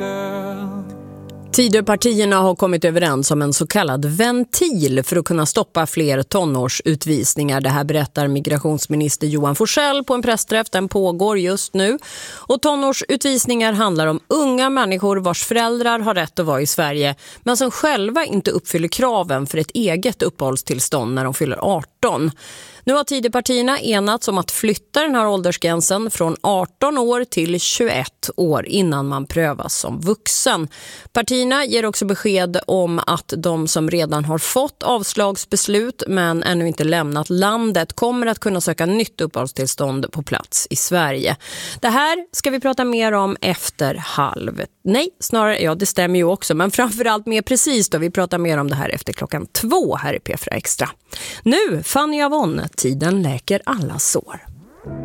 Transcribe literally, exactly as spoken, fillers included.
girl. Tidöpartierna har kommit överens om en så kallad ventil för att kunna stoppa fler tonårsutvisningar. Det här berättar migrationsminister Johan Forssell på en pressträff. Den pågår just nu. Och tonårsutvisningar handlar om unga människor vars föräldrar har rätt att vara i Sverige men som själva inte uppfyller kraven för ett eget uppehållstillstånd när de fyller arton. Nu har Tidöpartierna enats om att flytta den här åldersgränsen från arton år till tjugoett år innan man prövas som vuxen. Partierna ger också besked om att de som redan har fått avslagsbeslut men ännu inte lämnat landet kommer att kunna söka nytt uppehållstillstånd på plats i Sverige. Det här ska vi prata mer om efter halv. Nej, snarare, ja det stämmer ju också, men framförallt mer precis då. Vi pratar mer om det här efter klockan två här i P fyra Extra. Nu, Fanny Avon, tiden läker alla sår.